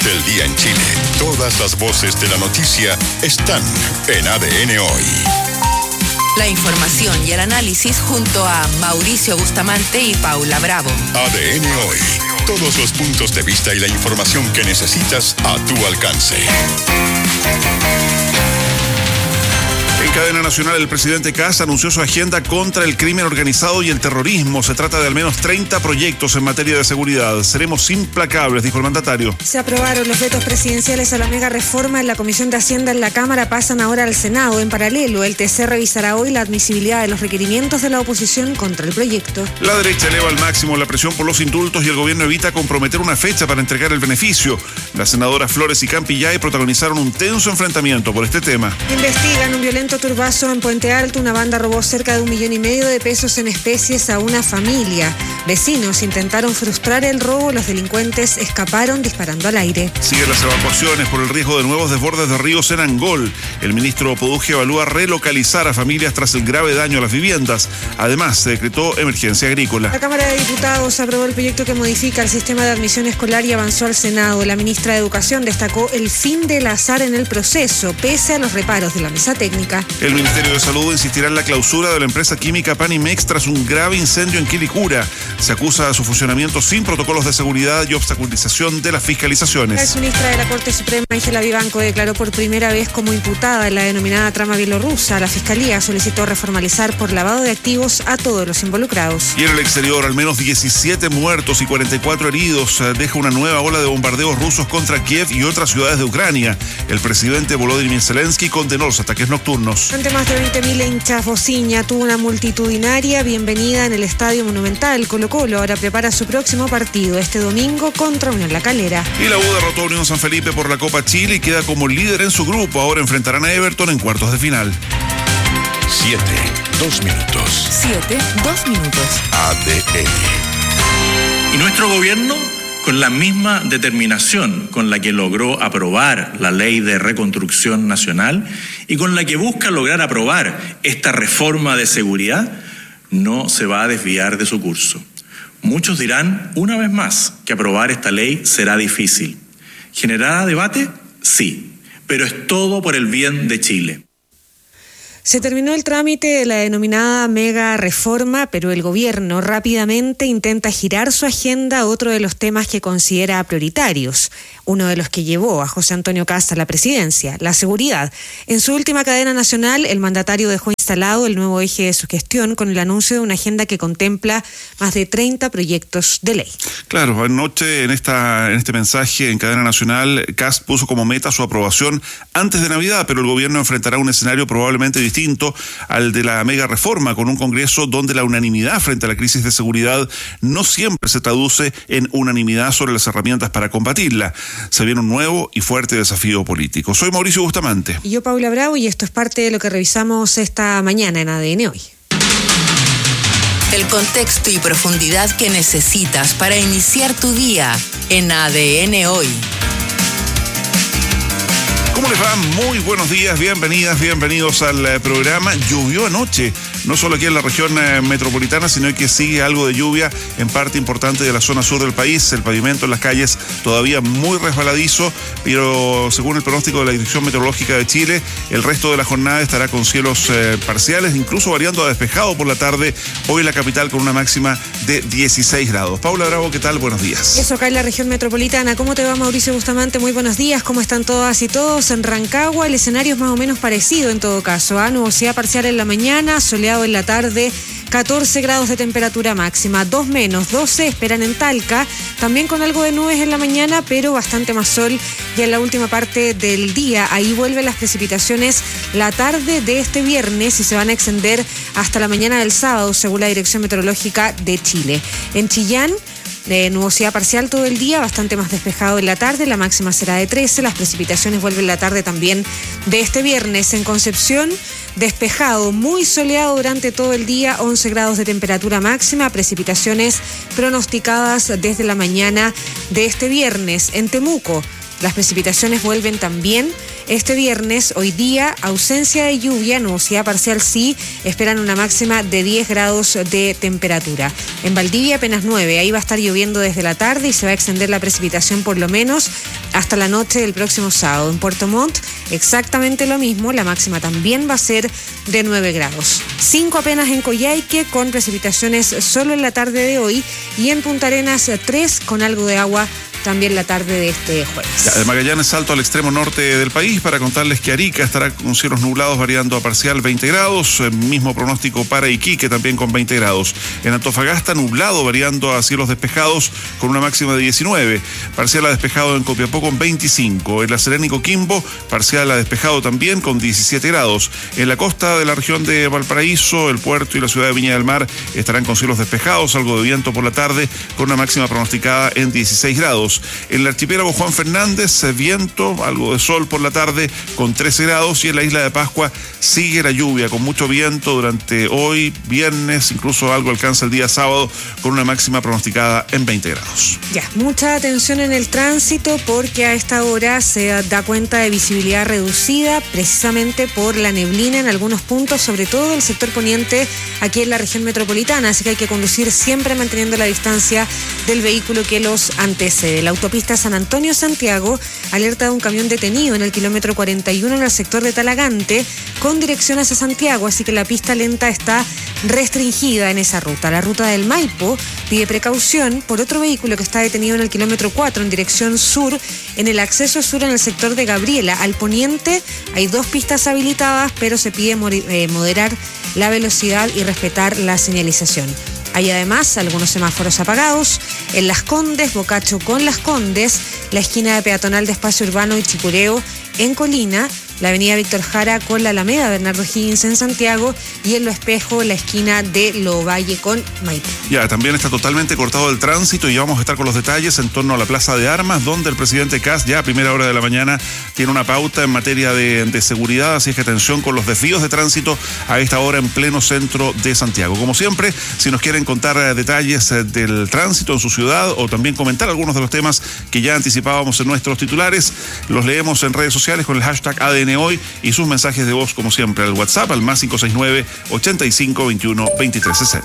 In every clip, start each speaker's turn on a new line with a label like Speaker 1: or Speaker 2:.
Speaker 1: del día en Chile. Todas las voces de la noticia están en ADN Hoy.
Speaker 2: La información y el análisis junto a Mauricio Bustamante y Paula Bravo.
Speaker 1: ADN Hoy. Todos los puntos de vista y la información que necesitas a tu alcance.
Speaker 3: En cadena nacional, el presidente Kast anunció su agenda contra el crimen organizado y el terrorismo. Se trata de al menos 30 proyectos en materia de seguridad. Seremos implacables, dijo el mandatario.
Speaker 4: Se aprobaron los vetos presidenciales a la mega reforma en la Comisión de Hacienda en la Cámara, pasan ahora al Senado. En paralelo, el TC revisará hoy la admisibilidad de los requerimientos de la oposición contra el proyecto.
Speaker 3: La derecha eleva al máximo la presión por los indultos y el gobierno evita comprometer una fecha para entregar el beneficio. Las senadoras Flores y Campillay protagonizaron un tenso enfrentamiento por este tema.
Speaker 4: Investigan un violento turbazo en Puente Alto. Una banda robó cerca de 1,5 millones de pesos en especies a una familia. Vecinos intentaron frustrar el robo. Los delincuentes escaparon disparando al aire.
Speaker 3: Siguen las evacuaciones por el riesgo de nuevos desbordes de ríos en Angol. El ministro Poduje evalúa relocalizar a familias tras el grave daño a las viviendas. Además, se decretó emergencia agrícola.
Speaker 4: La Cámara de Diputados aprobó el proyecto que modifica el sistema de admisión escolar y avanzó al Senado. La ministra de Educación destacó el fin del azar en el proceso, pese a los reparos de la mesa técnica.
Speaker 3: El Ministerio de Salud insistirá en la clausura de la empresa química Panimex tras un grave incendio en Quilicura. Se acusa a su funcionamiento sin protocolos de seguridad y obstaculización de las fiscalizaciones.
Speaker 4: La exministra de la Corte Suprema, Ángela Vivanco, declaró por primera vez como imputada en la denominada trama bielorrusa. La Fiscalía solicitó reformalizar por lavado de activos a todos los involucrados.
Speaker 3: Y en el exterior, al menos 17 muertos y 44 heridos deja una nueva ola de bombardeos rusos contra Kiev y otras ciudades de Ucrania. El presidente Volodymyr Zelensky condenó los ataques nocturnos.
Speaker 4: Ante más de 20.000 hinchas, Bociña tuvo una multitudinaria bienvenida en el Estadio Monumental. Colo-Colo ahora prepara su próximo partido este domingo contra Unión La Calera.
Speaker 3: Y la U derrotó a Unión San Felipe por la Copa Chile y queda como líder en su grupo. Ahora enfrentarán a Everton en cuartos de final.
Speaker 1: 7, 2 minutos.
Speaker 2: 7, 2 minutos.
Speaker 1: ADN.
Speaker 5: Y nuestro gobierno, con la misma determinación con la que logró aprobar la Ley de Reconstrucción Nacional y con la que busca lograr aprobar esta reforma de seguridad, no se va a desviar de su curso. Muchos dirán, una vez más, que aprobar esta ley será difícil. ¿Generará debate? Sí, pero es todo por el bien de Chile.
Speaker 4: Se terminó el trámite de la denominada mega reforma, pero el gobierno rápidamente intenta girar su agenda a otro de los temas que considera prioritarios, uno de los que llevó a José Antonio Kast a la presidencia, la seguridad. En su última cadena nacional, el mandatario dejó instalado el nuevo eje de su gestión con el anuncio de una agenda que contempla más de 30 proyectos de ley.
Speaker 3: Claro, anoche en este mensaje en cadena nacional, Kast puso como meta su aprobación antes de Navidad, pero el gobierno enfrentará un escenario probablemente distinto al de la mega reforma, con un Congreso donde la unanimidad frente a la crisis de seguridad no siempre se traduce en unanimidad sobre las herramientas para combatirla. Se viene un nuevo y fuerte desafío político. Soy Mauricio Bustamante.
Speaker 4: Y yo, Paula Bravo, y esto es parte de lo que revisamos esta mañana en ADN Hoy.
Speaker 2: El contexto y profundidad que necesitas para iniciar tu día en ADN Hoy.
Speaker 3: ¿Cómo les va? Muy buenos días, bienvenidos al programa. Llovió anoche, no solo aquí en la región metropolitana, sino que sigue algo de lluvia en parte importante de la zona sur del país. El pavimento en las calles todavía muy resbaladizo, pero según el pronóstico de la Dirección Meteorológica de Chile, el resto de la jornada estará con cielos parciales, incluso variando a despejado por la tarde. Hoy la capital con una máxima de 16 grados. Paula Bravo, ¿qué tal? Buenos días.
Speaker 4: Eso acá en la región metropolitana. ¿Cómo te va, Mauricio Bustamante? Muy buenos días. ¿Cómo están todas y todos? En Rancagua el escenario es más o menos parecido en todo caso. Nubosidad parcial en la mañana, soleado en la tarde, 14 grados de temperatura máxima, 2 menos, 12 esperan en Talca, también con algo de nubes en la mañana, pero bastante más sol ya en la última parte del día. Ahí vuelven las precipitaciones la tarde de este viernes y se van a extender hasta la mañana del sábado, según la Dirección Meteorológica de Chile. En Chillán, nubosidad parcial todo el día, bastante más despejado en la tarde, la máxima será de 13, las precipitaciones vuelven la tarde también de este viernes. En Concepción, despejado, muy soleado durante todo el día, 11 grados de temperatura máxima, precipitaciones pronosticadas desde la mañana de este viernes. En Temuco, las precipitaciones vuelven también este viernes. Hoy día, ausencia de lluvia, nubosidad parcial sí, esperan una máxima de 10 grados de temperatura. En Valdivia apenas 9, ahí va a estar lloviendo desde la tarde y se va a extender la precipitación por lo menos hasta la noche del próximo sábado. En Puerto Montt exactamente lo mismo, la máxima también va a ser de 9 grados. 5 apenas en Coyhaique, con precipitaciones solo en la tarde de hoy, y en Punta Arenas 3 con algo de agua también la tarde de este jueves.
Speaker 3: De Magallanes salto al extremo norte del país para contarles que Arica estará con cielos nublados variando a parcial 20 grados, mismo pronóstico para Iquique también con 20 grados. En Antofagasta nublado variando a cielos despejados con una máxima de 19, parcial a despejado en Copiapó con 25, en La Serena y Coquimbo parcial a despejado también con 17 grados. En la costa de la región de Valparaíso, el puerto y la ciudad de Viña del Mar estarán con cielos despejados, algo de viento por la tarde con una máxima pronosticada en 16 grados. En el archipiélago Juan Fernández, viento, algo de sol por la tarde con 13 grados, y en la isla de Pascua sigue la lluvia con mucho viento durante hoy, viernes, incluso algo alcanza el día sábado con una máxima pronosticada en 20 grados.
Speaker 4: Ya, mucha atención en el tránsito porque a esta hora se da cuenta de visibilidad reducida precisamente por la neblina en algunos puntos, sobre todo el sector poniente aquí en la región metropolitana, así que hay que conducir siempre manteniendo la distancia del vehículo que los antecede. La autopista San Antonio-Santiago alerta de un camión detenido en el kilómetro 41 en el sector de Talagante con dirección hacia Santiago, así que la pista lenta está restringida en esa ruta. La ruta del Maipo pide precaución por otro vehículo que está detenido en el kilómetro 4 en dirección sur, en el acceso sur en el sector de Gabriela. Al poniente hay 2 pistas habilitadas, pero se pide moderar la velocidad y respetar la señalización. Hay además algunos semáforos apagados en Las Condes, Bocacho con Las Condes, la esquina de peatonal de Espacio Urbano y Chicureo en Colina, la avenida Víctor Jara con la Alameda Bernardo Higgins en Santiago, y en Lo Espejo la esquina de Lovalle con Maipo.
Speaker 3: Ya, también está totalmente cortado el tránsito y ya vamos a estar con los detalles en torno a la Plaza de Armas, donde el presidente Kast ya a primera hora de la mañana tiene una pauta en materia de seguridad, así es que atención con los desvíos de tránsito a esta hora en pleno centro de Santiago. Como siempre, si nos quieren contar detalles del tránsito en su ciudad o también comentar algunos de los temas que ya anticipábamos en nuestros titulares, los leemos en redes sociales con el hashtag ADN Hoy y sus mensajes de voz, como siempre, al WhatsApp al más 569-8521-2360.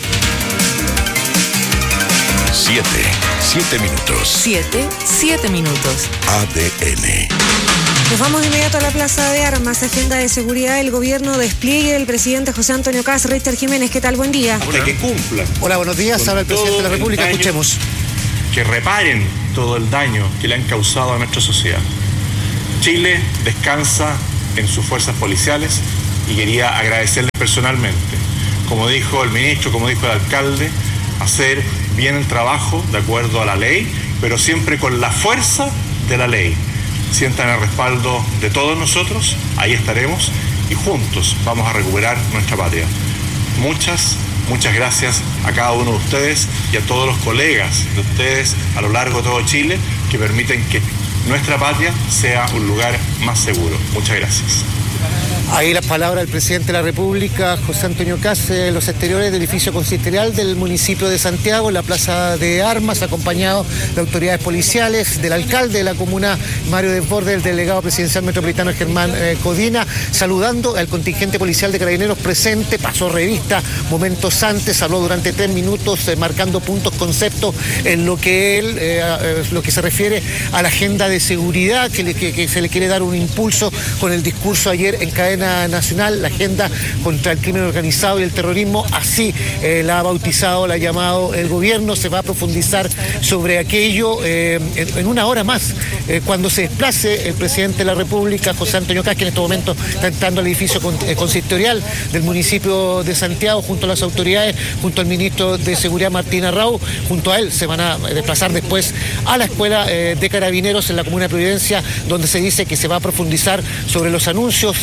Speaker 1: 7 minutos.
Speaker 2: 7 minutos.
Speaker 1: ADN.
Speaker 4: Nos vamos de inmediato a la Plaza de Armas. Agenda de seguridad del gobierno, despliegue del presidente José Antonio Kast. Richard Jiménez, ¿qué tal? Buen día.
Speaker 6: Hasta que cumplan.
Speaker 7: Hola, buenos días. Habla el presidente de la República. Escuchemos.
Speaker 6: Que reparen todo el daño que le han causado a nuestra sociedad. Chile descansa en sus fuerzas policiales y quería agradecerles personalmente, como dijo el ministro, como dijo el alcalde, hacer bien el trabajo de acuerdo a la ley, pero siempre con la fuerza de la ley. Sientan el respaldo de todos nosotros, ahí estaremos y juntos vamos a recuperar nuestra patria. Muchas gracias a cada uno de ustedes y a todos los colegas de ustedes a lo largo de todo Chile que permiten que nuestra patria sea un lugar más seguro. Muchas gracias.
Speaker 7: Ahí las palabras del presidente de la República, José Antonio Kast, en los exteriores del edificio consistorial del municipio de Santiago, en la Plaza de Armas, acompañado de autoridades policiales, del alcalde de la comuna, Mario Desbordes, del delegado presidencial metropolitano, Germán Codina, saludando al contingente policial de Carabineros presente, pasó revista momentos antes, habló durante 3 minutos, marcando puntos, conceptos en lo que lo que se refiere a la agenda de seguridad, que se le quiere dar un impulso con el discurso ayer en cadena nacional, la agenda contra el crimen organizado y el terrorismo, así la ha bautizado, la ha llamado el gobierno. Se va a profundizar sobre aquello en una hora más, cuando se desplace el presidente de la República, José Antonio Kast, que en este momento está entrando al edificio consistorial del municipio de Santiago, junto a las autoridades, junto al ministro de Seguridad, Martín Arrau. Junto a él se van a desplazar después a la escuela de Carabineros en la comuna de Providencia, donde se dice que se va a profundizar sobre los anuncios formulados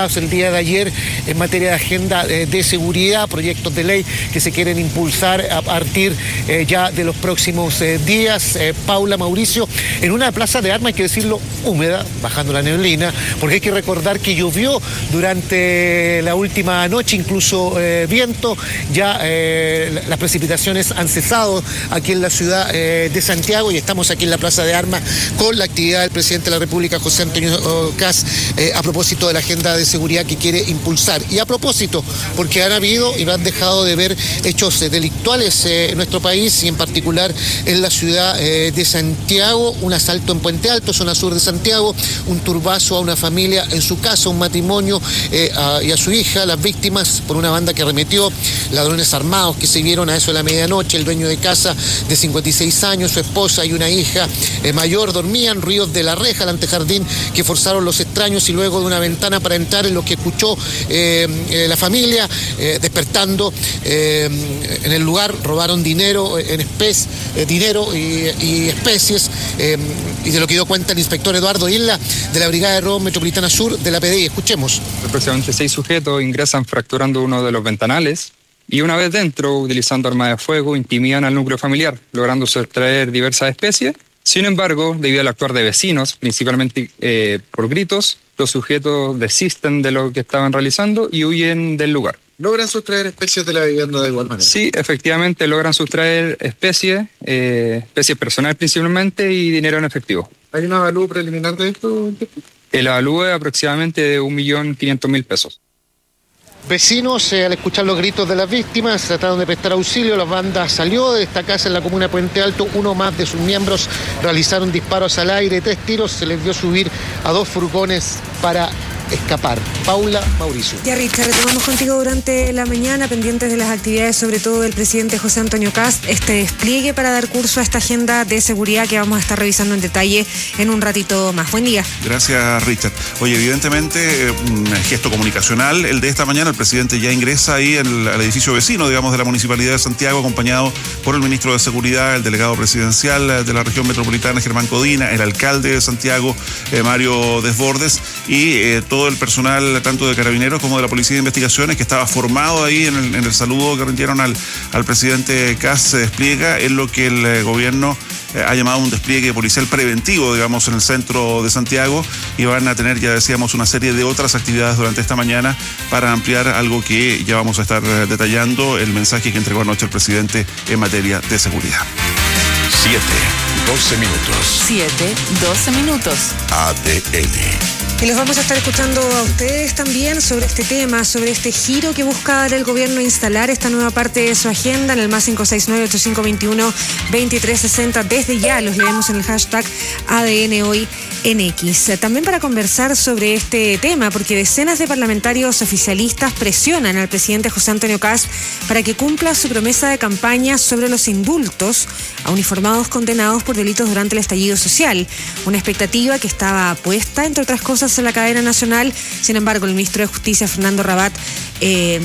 Speaker 7: presentados el día de ayer en materia de agenda de seguridad, proyectos de ley que se quieren impulsar a partir ya de los próximos días. Paula, Mauricio, en una plaza de armas, hay que decirlo, húmeda, bajando la neblina, porque hay que recordar que llovió durante la última noche, incluso viento. Ya las precipitaciones han cesado aquí en la ciudad de Santiago, y estamos aquí en la plaza de armas con la actividad del presidente de la República, José Antonio Kast, a propósito de la agenda de seguridad que quiere impulsar. Y a propósito, porque han habido y no han dejado de ver hechos delictuales en nuestro país, y en particular en la ciudad de Santiago, un asalto en Puente Alto, zona sur de Santiago, un turbazo a una familia en su casa, un matrimonio y a su hija, las víctimas por una banda que arremetió, ladrones armados que se vieron a eso de la medianoche. El dueño de casa de 56 años, su esposa y una hija mayor dormían, ruidos de la reja, el antejardín que forzaron los extraños, y luego de una ventana para entrar, en lo que escuchó la familia, despertando en el lugar, robaron dinero dinero y especies, y de lo que dio cuenta el inspector Eduardo Isla de la Brigada de Robo Metropolitana Sur de la PDI. Escuchemos.
Speaker 8: Aproximadamente 6 sujetos ingresan fracturando uno de los ventanales, y una vez dentro, utilizando armas de fuego, intimidan al núcleo familiar, logrando sustraer diversas especies. Sin embargo, debido al actuar de vecinos, principalmente por gritos, los sujetos desisten de lo que estaban realizando y huyen del lugar.
Speaker 9: ¿Logran sustraer especies de la vivienda de igual manera?
Speaker 8: Sí, efectivamente logran sustraer especies personales principalmente, y dinero en efectivo.
Speaker 9: ¿Hay un avalúo preliminar de esto?
Speaker 8: El avalúo es aproximadamente de 1.500.000 pesos.
Speaker 7: Vecinos, al escuchar los gritos de las víctimas, trataron de prestar auxilio. La banda salió de esta casa en la comuna de Puente Alto. Uno más de sus miembros realizaron disparos al aire, 3 tiros. Se les vio subir a 2 furgones para escapar. Paula, Mauricio.
Speaker 4: Ya, Richard, retomamos contigo durante la mañana, pendientes de las actividades, sobre todo del presidente José Antonio Kast, este despliegue para dar curso a esta agenda de seguridad que vamos a estar revisando en detalle en un ratito más. Buen día.
Speaker 3: Gracias, Richard. Oye, evidentemente, un gesto comunicacional, el de esta mañana. El presidente ya ingresa ahí al edificio vecino, digamos, de la Municipalidad de Santiago, acompañado por el ministro de Seguridad, el delegado presidencial de la región metropolitana, Germán Codina, el alcalde de Santiago, Mario Desbordes, y todo el personal, tanto de Carabineros como de la Policía de Investigaciones, que estaba formado ahí en el saludo que rindieron al presidente Kast. Se despliega en lo que el gobierno ha llamado un despliegue policial preventivo, digamos, en el centro de Santiago, y van a tener, ya decíamos, una serie de otras actividades durante esta mañana para ampliar algo que ya vamos a estar detallando, el mensaje que entregó anoche el presidente en materia de seguridad.
Speaker 1: 7:12 minutos.
Speaker 2: 7:12 minutos.
Speaker 1: ADN.
Speaker 4: Y los vamos a estar escuchando a ustedes también sobre este tema, sobre este giro que busca dar el gobierno, instalar esta nueva parte de su agenda en el más 569-8521-2360. Desde ya los leemos en el hashtag ADN Hoy en X. También para conversar sobre este tema, porque decenas de parlamentarios oficialistas presionan al presidente José Antonio Kast para que cumpla su promesa de campaña sobre los indultos a uniformados condenados por delitos durante el estallido social. Una expectativa que estaba puesta, entre otras cosas, en la cadena nacional. Sin embargo, el ministro de Justicia, Fernando Rabat,